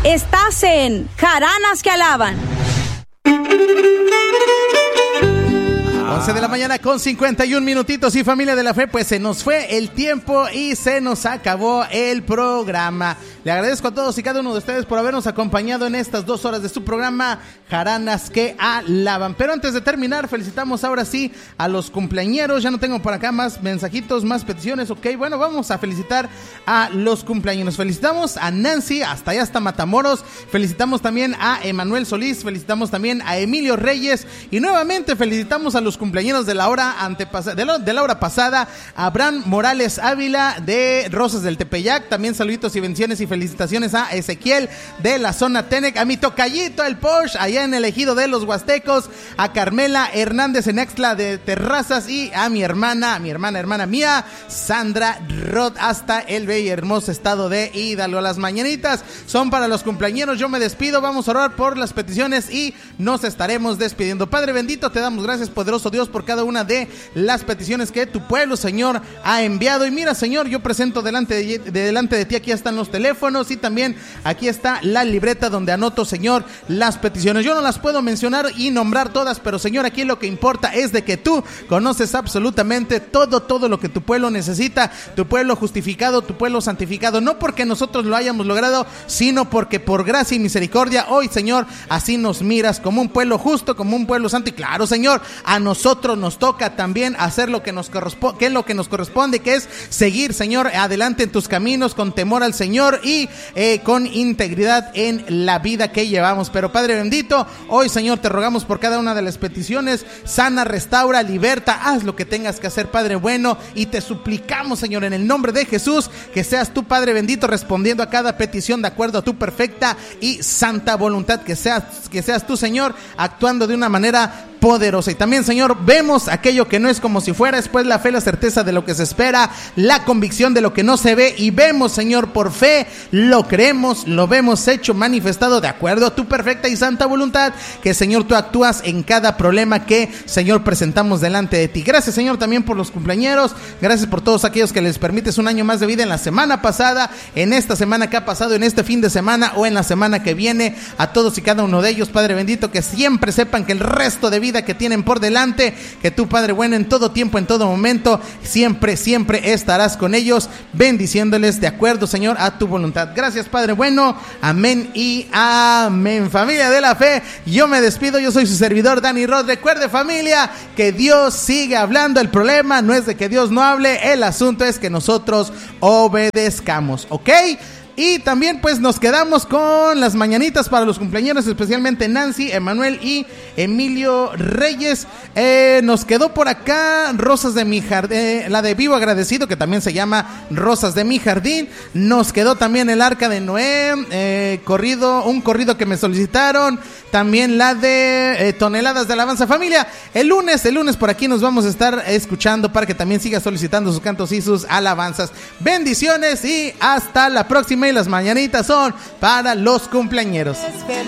Estás en Jaranas que Alaban. 11 de la mañana con 51 minutitos y familia de la fe, pues se nos fue el tiempo y se nos acabó el programa. Le agradezco a todos y cada uno de ustedes por habernos acompañado en estas 2 horas de su programa Jaranas que Alaban. Pero antes de terminar, felicitamos ahora sí a los cumpleañeros. Ya no tengo por acá más mensajitos, más peticiones, ok. Bueno, vamos a felicitar a los cumpleañeros. Felicitamos a Nancy, hasta allá hasta Matamoros. Felicitamos también a Emanuel Solís, felicitamos también a Emilio Reyes y nuevamente felicitamos a los cumpleañeros de la hora de la hora pasada, Abraham Morales Ávila de Rosas del Tepeyac. También saluditos y bendiciones y felicitaciones a Ezequiel de la zona Tenec, a mi tocallito el Porsche allá en el ejido de los Huastecos, a Carmela Hernández en Extla de Terrazas y a mi hermana mía, Sandra Rod, hasta el bello y hermoso estado de Hidalgo. Las mañanitas son para los cumpleañeros. Yo me despido, vamos a orar por las peticiones y nos estaremos despidiendo. Padre bendito, te damos gracias, poderoso Dios, por cada una de las peticiones que tu pueblo, Señor, ha enviado. Y mira, Señor, yo presento delante de ti, aquí están los teléfonos y también aquí está la libreta donde anoto, Señor, las peticiones. Yo no las puedo mencionar y nombrar todas, pero Señor, aquí lo que importa es de que tú conoces absolutamente todo lo que tu pueblo necesita, tu pueblo justificado, tu pueblo santificado, no porque nosotros lo hayamos logrado, sino porque por gracia y misericordia hoy, Señor, así nos miras como un pueblo justo, como un pueblo santo. Y claro, Señor, a nosotros nos toca también hacer lo que nos corresponde, que es seguir, Señor, adelante en tus caminos con temor al Señor y con integridad en la vida que llevamos. Pero Padre bendito, hoy, Señor, te rogamos por cada una de las peticiones: sana, restaura, liberta, haz lo que tengas que hacer, Padre bueno, y te suplicamos, Señor, en el nombre de Jesús, que seas tú, Padre bendito, respondiendo a cada petición de acuerdo a tu perfecta y santa voluntad, que seas tú, Señor, actuando de una manera poderosa. Y también, Señor, vemos aquello que no es como si fuera, es pues la fe, la certeza de lo que se espera, la convicción de lo que no se ve, y vemos, Señor, por fe, lo creemos, lo vemos hecho, manifestado de acuerdo a tu perfecta y santa voluntad, que, Señor, tú actúas en cada problema que, Señor, presentamos delante de ti. Gracias, Señor, también por los cumpleañeros, gracias por todos aquellos que les permites un año más de vida en la semana pasada, en esta semana que ha pasado, en este fin de semana o en la semana que viene. A todos y cada uno de ellos, Padre bendito, que siempre sepan que el resto de vida que tienen por delante, que tú, Padre bueno, en todo tiempo, en todo momento, siempre estarás con ellos, bendiciéndoles de acuerdo, Señor, a tu voluntad. Gracias, Padre bueno, amén y amén. Familia de la fe, yo me despido, yo soy su servidor Dani Rod. Recuerde, familia, que Dios sigue hablando. El problema no es de que Dios no hable, el asunto es que nosotros obedezcamos, ¿ok? Y también pues nos quedamos con las mañanitas para los cumpleaños, especialmente Nancy, Emanuel y Emilio Reyes. Nos quedó por acá Rosas de mi Jardín, la de Vivo Agradecido, que también se llama Rosas de mi Jardín. Nos quedó también el Arca de Noé, un corrido que me solicitaron. También la de Toneladas de Alabanza. Familia, el lunes por aquí nos vamos a estar escuchando para que también siga solicitando sus cantos y sus alabanzas. Bendiciones y hasta la próxima. Y las mañanitas son para los cumpleañeros.